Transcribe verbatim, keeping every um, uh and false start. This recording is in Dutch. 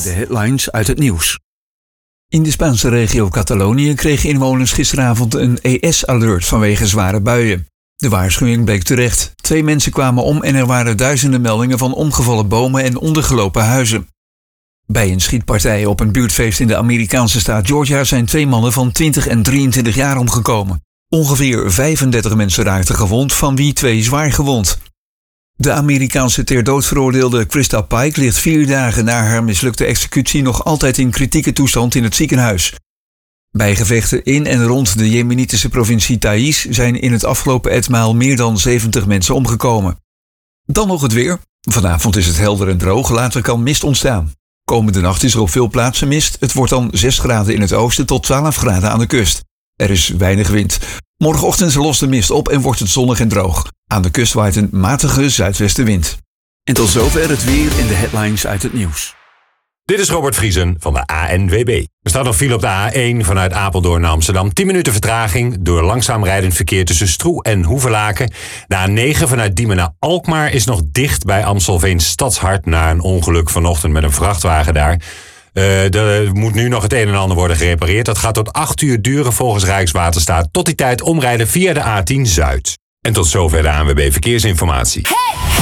De headlines uit het nieuws. In de Spaanse regio Catalonië kregen inwoners gisteravond een E S-alert vanwege zware buien. De waarschuwing bleek terecht. Twee mensen kwamen om en er waren duizenden meldingen van omgevallen bomen en ondergelopen huizen. Bij een schietpartij op een buurtfeest in de Amerikaanse staat Georgia zijn twee mannen van twintig en drieëntwintig jaar omgekomen. Ongeveer vijfendertig mensen raakten gewond, van wie twee zwaar gewond. De Amerikaanse ter dood veroordeelde Krista Pike ligt vier dagen na haar mislukte executie nog altijd in kritieke toestand in het ziekenhuis. Bij gevechten in en rond de Jemenitische provincie Taiz zijn in het afgelopen etmaal meer dan zeventig mensen omgekomen. Dan nog het weer. Vanavond is het helder en droog, later kan mist ontstaan. Komende nacht is er op veel plaatsen mist. Het wordt dan zes graden in het oosten tot twaalf graden aan de kust. Er is weinig wind. Morgenochtend lost de mist op en wordt het zonnig en droog. Aan de kust waait een matige zuidwestenwind. En tot zover het weer en de headlines uit het nieuws. Dit is Robert Vriesen van de A N W B. Er staat nog file op de A één vanuit Apeldoorn naar Amsterdam. tien minuten vertraging door langzaam rijdend verkeer tussen Stroe en Hoevelaken. De A negen vanuit Diemen naar Alkmaar is nog dicht bij Amstelveen Stadshart na een ongeluk vanochtend met een vrachtwagen daar. Uh, er moet nu nog het een en ander worden gerepareerd. Dat gaat tot acht uur duren volgens Rijkswaterstaat. Tot die tijd omrijden via de A tien Zuid. En tot zover de A N W B Verkeersinformatie. Hey!